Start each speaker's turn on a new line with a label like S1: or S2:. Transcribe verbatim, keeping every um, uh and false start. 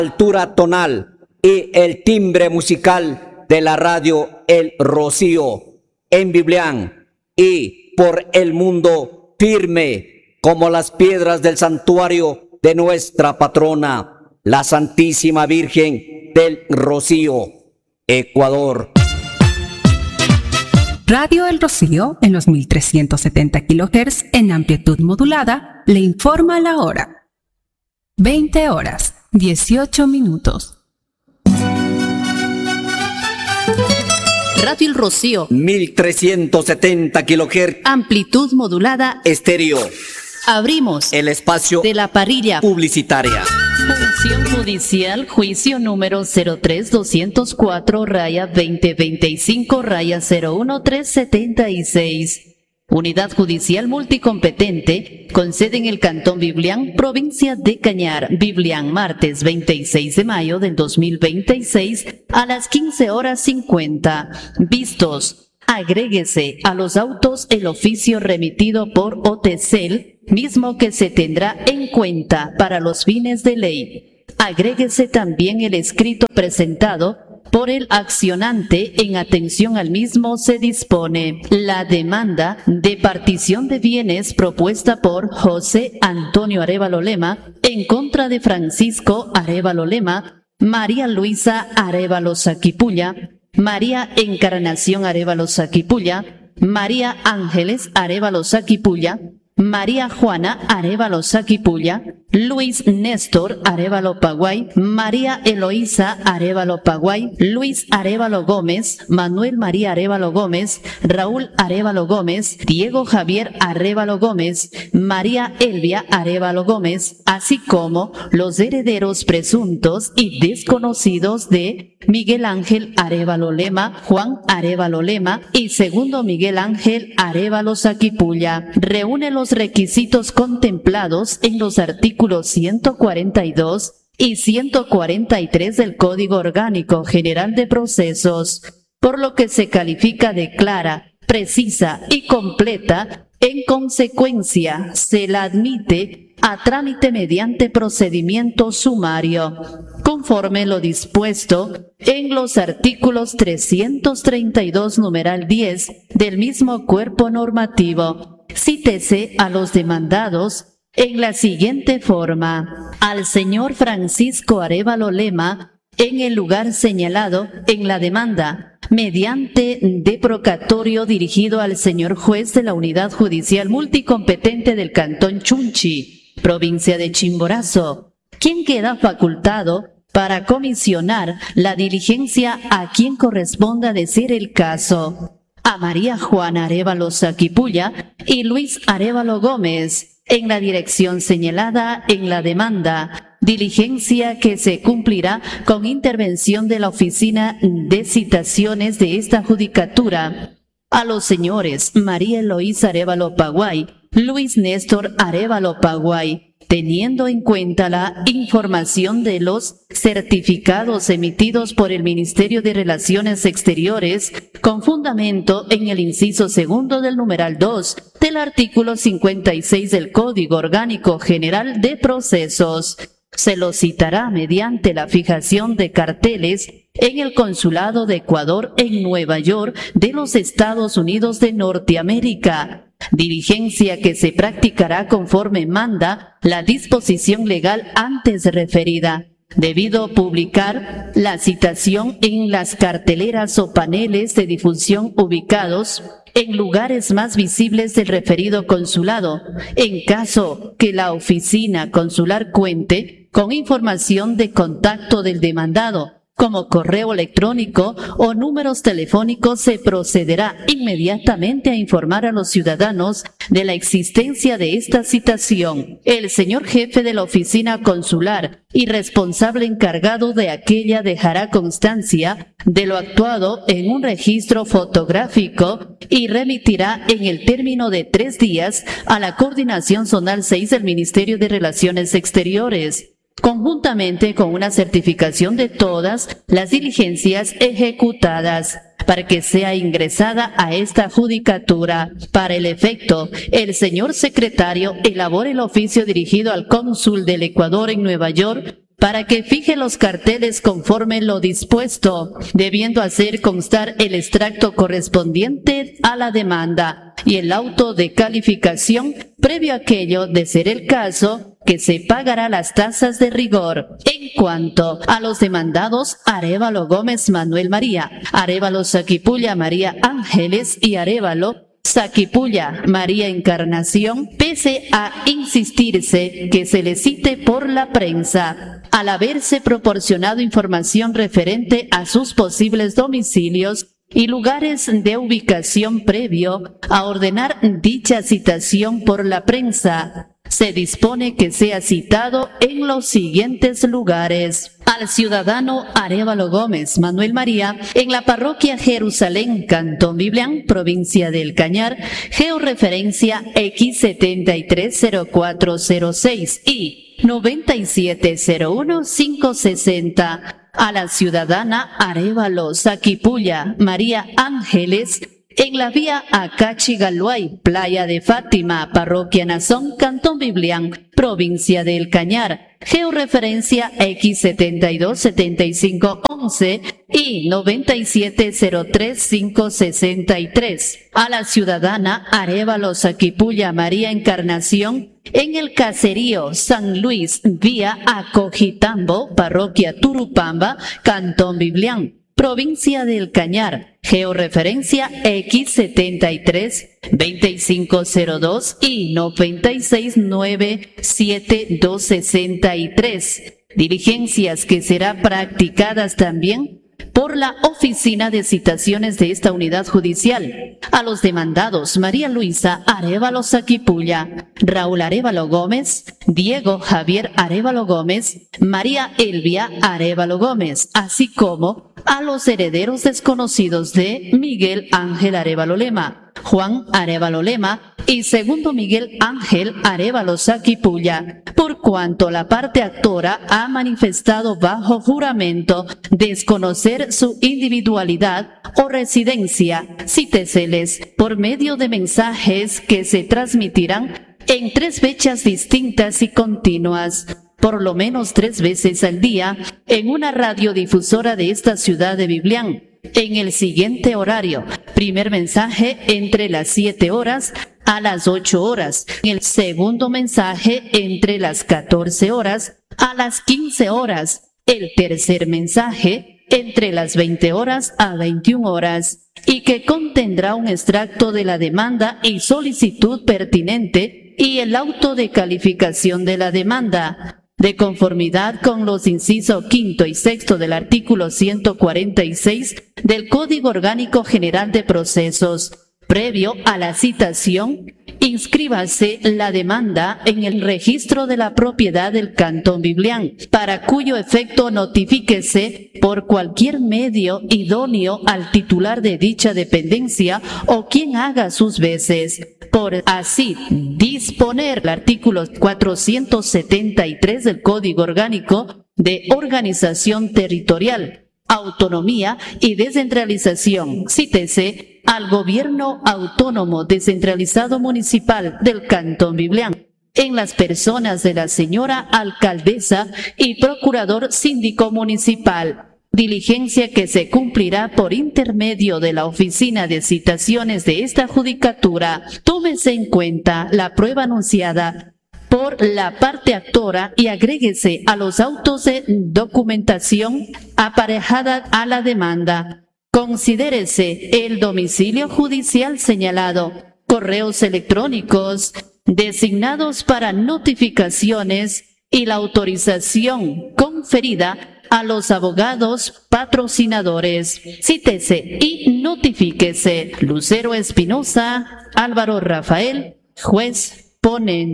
S1: altura tonal y el timbre musical de la radio El Rocío en Biblián y por el mundo firme como las piedras del santuario de nuestra patrona, la Santísima Virgen del Rocío, Ecuador.
S2: Radio El Rocío, en los mil trescientos setenta kilohertz en amplitud modulada, le informa la hora. veinte horas, dieciocho minutos.
S3: Radio El Rocío,
S1: mil trescientos setenta kilohertz,
S3: amplitud modulada,
S1: estéreo.
S3: Abrimos
S1: el espacio
S3: de la parrilla
S1: publicitaria.
S3: Función Judicial, juicio número cero tres doscientos cuatro raya veinte veinticinco raya cero uno tres setenta y seis. Unidad Judicial Multicompetente, con sede en el Cantón Biblián, provincia de Cañar, Biblián, martes veintiséis de mayo del dos mil veintiséis a las quince horas cincuenta. Vistos. Agréguese a los autos el oficio remitido por OTECEL, mismo que se tendrá en cuenta para los fines de ley. Agréguese también el escrito presentado por el accionante. En atención al mismo se dispone la demanda de partición de bienes propuesta por José Antonio Arévalo Lema en contra de Francisco Arévalo Lema, María Luisa Arévalo Saquipulla, María Encarnación Arévalo Saquipulla, María Ángeles Arévalo Saquipulla, María Juana Arévalo Saquipulla, Luis Néstor Arévalo Paguay, María Eloísa Arévalo Paguay, Luis Arévalo Gómez, Manuel María Arévalo Gómez, Raúl Arévalo Gómez, Diego Javier Arévalo Gómez, María Elvia Arévalo Gómez, así como los herederos presuntos y desconocidos de Miguel Ángel Arévalo Lema, Juan Arévalo Lema y segundo Miguel Ángel Arévalo Saquipulla. Reúne los requisitos contemplados en los artículos ciento cuarenta y dos y ciento cuarenta y tres del Código Orgánico General de Procesos, por lo que se califica de clara, precisa y completa. En consecuencia, se la admite a trámite mediante procedimiento sumario, conforme lo dispuesto en los artículos trescientos treinta y dos numeral diez del mismo cuerpo normativo. Cítese a los demandados en la siguiente forma: al señor Francisco Arévalo Lema, en el lugar señalado en la demanda, mediante deprocatorio dirigido al señor juez de la Unidad Judicial Multicompetente del Cantón Chunchi, provincia de Chimborazo, quien queda facultado para comisionar la diligencia a quien corresponda de ser el caso. A María Juana Arévalo Saquipulla y Luis Arévalo Gómez, en la dirección señalada en la demanda, diligencia que se cumplirá con intervención de la Oficina de Citaciones de esta Judicatura. A los señores María Eloísa Arévalo Paguay, Luis Néstor Arévalo Paguay, teniendo en cuenta la información de los certificados emitidos por el Ministerio de Relaciones Exteriores, con fundamento en el inciso segundo del numeral dos del artículo cincuenta y seis del Código Orgánico General de Procesos, se lo citará mediante la fijación de carteles en el Consulado de Ecuador en Nueva York de los Estados Unidos de Norteamérica, diligencia que se practicará conforme manda la disposición legal antes referida, debido publicar la citación en las carteleras o paneles de difusión ubicados en lugares más visibles del referido consulado, en caso que la oficina consular cuente con información de contacto del demandado, como correo electrónico o números telefónicos. Se procederá inmediatamente a informar a los ciudadanos de la existencia de esta citación. El señor jefe de la oficina consular y responsable encargado de aquella dejará constancia de lo actuado en un registro fotográfico y remitirá en el término de tres días a la Coordinación Zonal seis del Ministerio de Relaciones Exteriores, conjuntamente con una certificación de todas las diligencias ejecutadas, para que sea ingresada a esta judicatura. Para el efecto, el señor secretario elabore el oficio dirigido al cónsul del Ecuador en Nueva York para que fije los carteles conforme lo dispuesto, debiendo hacer constar el extracto correspondiente a la demanda y el auto de calificación, previo a aquello, de ser el caso, que se pagará las tasas de rigor. En cuanto a los demandados Arévalo Gómez Manuel María, Arévalo Saquipulla María Ángeles y Arévalo Saquipulla María Encarnación, pese a insistirse que se les cite por la prensa, al haberse proporcionado información referente a sus posibles domicilios y lugares de ubicación previo a ordenar dicha citación por la prensa, se dispone que sea citado en los siguientes lugares: al ciudadano Arévalo Gómez Manuel María, en la parroquia Jerusalén, Cantón Biblián, provincia del Cañar, georreferencia X setenta y tres cero cuatro cero seis y noventa y siete cero uno cinco sesenta. A la ciudadana Arévalo Saquipulla María Ángeles, en la vía Acachigalhuay, Playa de Fátima, parroquia Nazón, Cantón Biblián, provincia del Cañar, georreferencia X setenta y dos setenta y cinco once y noventa y siete cero tres cinco sesenta y tres. A la ciudadana Arévalo Saquipulla María Encarnación, en el caserío San Luis, vía Acojitambo, parroquia Turupamba, Cantón Biblián, provincia del Cañar, georreferencia X setenta y tres veinticinco cero dos y noventa y seis nueve siete dos sesenta y tres. Diligencias que serán practicadas también por la oficina de citaciones de esta unidad judicial. A los demandados María Luisa Arévalo Saquipulla, Raúl Arévalo Gómez, Diego Javier Arévalo Gómez, María Elvia Arévalo Gómez, así como a los herederos desconocidos de Miguel Ángel Arévalo Lema, Juan Arévalo Lema y segundo Miguel Ángel Arévalo Saquipulla, por cuanto la parte actora ha manifestado bajo juramento desconocer su individualidad o residencia, cíteseles por medio de mensajes que se transmitirán en tres fechas distintas y continuas, por lo menos tres veces al día, en una radiodifusora de esta ciudad de Biblián, en el siguiente horario: primer mensaje entre las siete horas a las ocho horas, el segundo mensaje entre las catorce horas a las quince horas, el tercer mensaje entre las veinte horas a veintiuna horas, y que contendrá un extracto de la demanda y solicitud pertinente y el auto de calificación de la demanda, de conformidad con los incisos quinto y sexto del artículo ciento cuarenta y seis del Código Orgánico General de Procesos. Previo a la citación, inscríbase la demanda en el registro de la propiedad del Cantón Biblián, para cuyo efecto notifíquese por cualquier medio idóneo al titular de dicha dependencia o quien haga sus veces, por así disponer el artículo cuatrocientos setenta y tres del Código Orgánico de Organización Territorial, Autonomía y Descentralización. Cítese al Gobierno Autónomo Descentralizado Municipal del Cantón Biblián, en las personas de la señora alcaldesa y procurador síndico municipal. Diligencia que se cumplirá por intermedio de la oficina de citaciones de esta judicatura. Tómese en cuenta la prueba anunciada por la parte actora y agréguese a los autos de documentación aparejada a la demanda. Considérese el domicilio judicial señalado, correos electrónicos designados para notificaciones y la autorización conferida a los abogados patrocinadores. Cítese y notifíquese. Lucero Espinosa, Álvaro Rafael, juez ponente.